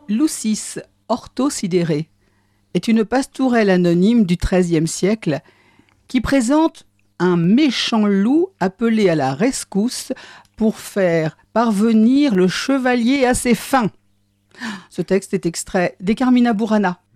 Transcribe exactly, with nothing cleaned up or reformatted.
Lucis orthosidéré est une pastourelle anonyme du treizième siècle qui présente un méchant loup appelé à la rescousse pour faire parvenir le chevalier à ses fins. Ce texte est extrait des Carmina Burana.